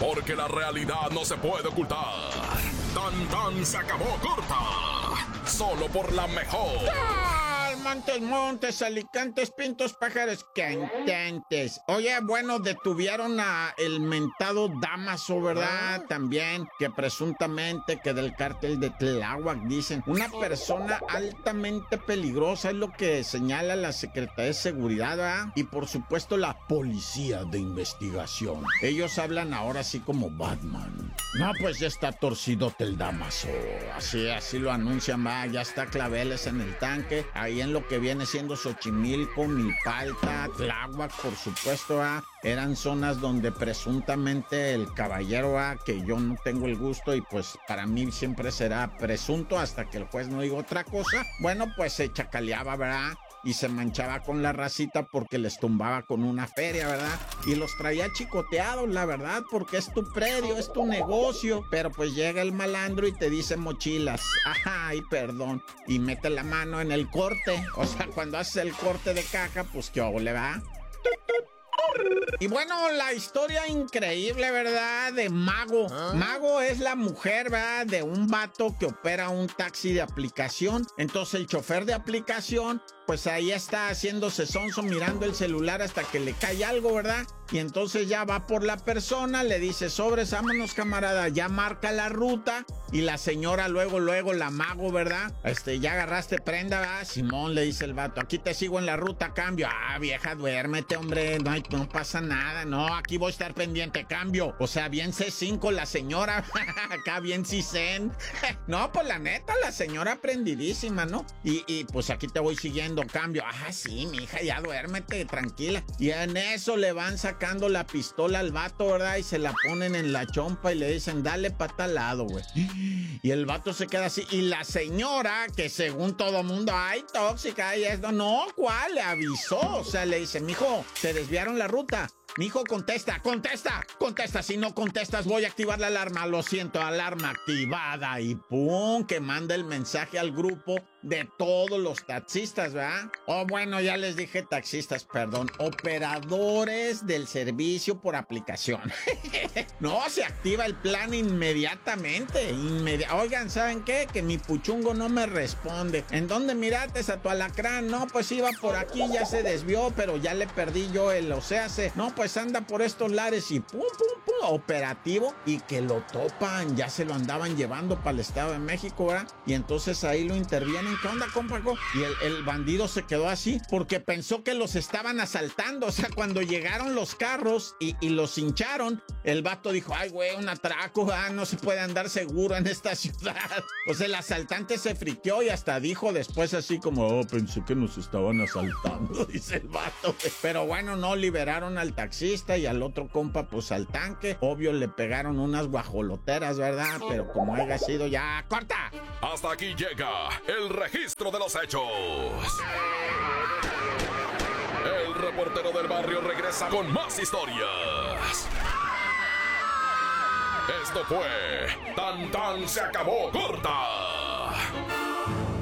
porque la realidad no se puede ocultar. Tan tan se acabó corta. Solo por la mejor. Montes, alicantes, pintos, pájaros, cantantes. Oye, bueno, detuvieron a el mentado Damaso, ¿verdad? También, que presuntamente que del cártel de Tláhuac, dicen. Una persona altamente peligrosa, es lo que señala la Secretaría de Seguridad, ¿verdad? Y por supuesto la Policía de Investigación. Ellos hablan ahora así como Batman. No, pues ya está torcidote el Damaso. Así lo anuncian, va. Ya está Claveles en el tanque. Ahí en lo que viene siendo Xochimilco, Milpalta, Tláhuac, por supuesto, eran zonas donde presuntamente el caballero, que yo no tengo el gusto y pues para mí siempre será presunto hasta que el juez no diga otra cosa, bueno, pues se chacaleaba, ¿verdad? Y se manchaba con la racita porque les tumbaba con una feria, ¿verdad? Y los traía chicoteados, la verdad, porque es tu predio, es tu negocio. Pero pues llega el malandro y te dice mochilas. Ay, perdón. Y mete la mano en el corte. O sea, cuando haces el corte de caja, pues qué ole, ¿va? Y bueno, la historia increíble, ¿verdad? De Mago. Mago es la mujer, ¿verdad? De un vato que opera un taxi de aplicación. Entonces el chofer de aplicación, pues ahí está haciéndose sonso, mirando el celular hasta que le cae algo, ¿verdad? Y entonces ya va por la persona, le dice, sobres, vámonos, camarada, ya marca la ruta. Y la señora luego, la Mago, ¿verdad? Ya agarraste prenda, ¿verdad? Simón, le dice el vato, aquí te sigo en la ruta, cambio. Ah, vieja, duérmete, hombre, no pasa nada, no, aquí voy a estar pendiente, cambio. O sea, bien C5 la señora, acá bien CISEN. No, pues la neta, la señora aprendidísima, ¿no? Y pues aquí te voy siguiendo, cambio. Ah, sí, mija, ya duérmete, tranquila. Y en eso le van sacando la pistola al vato, ¿verdad? Y se la ponen en la chompa y le dicen, dale pa' tal lado, güey. Y el vato se queda así. Y la señora, que según todo mundo, ay, tóxica y esto, no, ¿cuál? Le avisó. O sea, le dice, mijo, te desviaron la ruta. Mijo, contesta. Si no contestas, voy a activar la alarma. Lo siento, alarma activada. Y pum, que manda el mensaje al grupo de todos los taxistas, ¿verdad? O bueno, ya les dije taxistas, perdón. Operadores del servicio por aplicación. No, se activa el plan inmediatamente. Oigan, ¿saben qué? Que mi puchungo no me responde. ¿En dónde mirates a tu alacrán? No, pues iba por aquí, ya se desvió, pero ya le perdí yo el océase. No, pues anda por estos lares y pum, operativo, y que lo topan, ya se lo andaban llevando para el Estado de México, ¿verdad? Y entonces ahí lo intervienen. ¿Qué onda, compa? Y el bandido se quedó así porque pensó que los estaban asaltando. O sea, cuando llegaron los carros y los hincharon, el vato dijo, ay, güey, un atraco, no se puede andar seguro en esta ciudad. O sea, el asaltante se friqueó y hasta dijo después así como, oh, pensé que nos estaban asaltando, dice el vato. Pero bueno, no, liberaron al taxista y al otro compa, pues al tanque. Obvio, le pegaron unas guajoloteras, ¿verdad? Pero como haya sido, ya, ¡corta! Hasta aquí llega el registro de los hechos. El reportero del barrio regresa con más historias. Esto fue Tan Tan se acabó corta.